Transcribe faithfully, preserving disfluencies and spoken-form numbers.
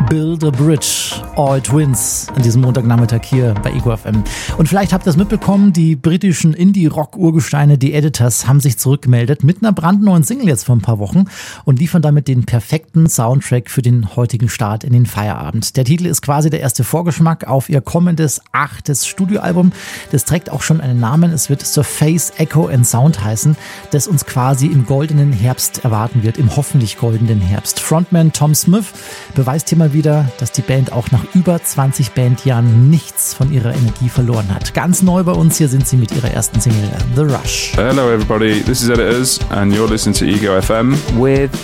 Build a Bridge, All Twins, an diesem Montagnachmittag hier bei Ego F M. Und vielleicht habt ihr es mitbekommen, die britischen Indie-Rock-Urgesteine, die Editors, haben sich zurückgemeldet mit einer brandneuen Single jetzt vor ein paar Wochen und liefern damit den perfekten Soundtrack für den heutigen Start in den Feierabend. Der Titel ist quasi der erste Vorgeschmack auf ihr kommendes achtes Studioalbum. Das trägt auch schon einen Namen, es wird Surface, Echo and Sound heißen, das uns quasi im goldenen Herbst erwarten wird, im hoffentlich goldenen Herbst. Frontman Tom Smith beweist hier mal wieder, dass die Band auch nach über zwanzig Bandjahren nichts von ihrer Energie verloren hat. Ganz neu bei uns, hier sind sie mit ihrer ersten Single, The Rush. Hello everybody, this is Editors and you're listening to Ego F M with